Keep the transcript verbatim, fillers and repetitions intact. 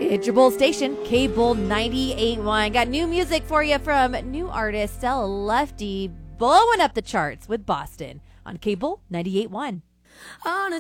It's your Bull station, K-Bull ninety-eight point one. Got new music for you from new artist Stella Lefty, blowing up the charts with Boston on K-Bull ninety-eight point one.